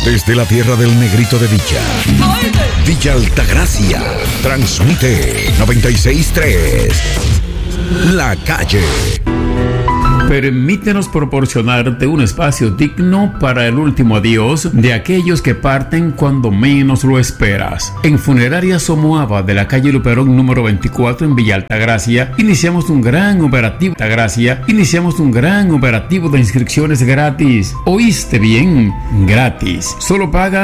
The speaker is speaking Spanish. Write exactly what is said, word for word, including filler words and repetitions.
Desde la tierra del Negrito de Villa, Villa Altagracia, transmite noventa y seis punto tres. La Calle. Permítenos proporcionarte un espacio digno para el último adiós de aquellos que parten cuando menos lo esperas. En Funeraria Somoava de la calle Luperón número veinticuatro en Villa Altagracia, iniciamos un gran operativo. Altagracia, iniciamos un gran operativo de inscripciones gratis. ¿Oíste bien? Gratis. Solo paga